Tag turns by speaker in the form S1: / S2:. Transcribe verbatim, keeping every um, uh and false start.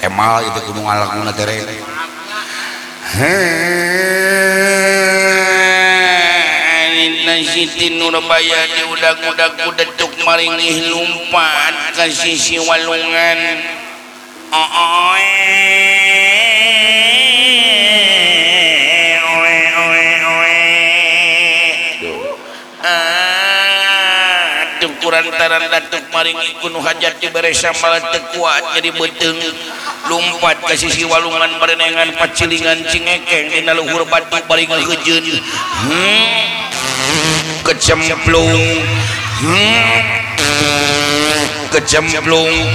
S1: emal itu gunung alangna tere Nina Siti Nurbaya di udag-udag kudetuk maringih lumpat ke sisi walungan oe oe oe oe ah tukuran taran datuk maringih kuno hajat dibere sambal tekuat jadi beteng lumpat ke sisi walungan berenengan pacilingan cingekeng dina luhur batu bari ngahejeun hmm kecemplung hmm kecemplung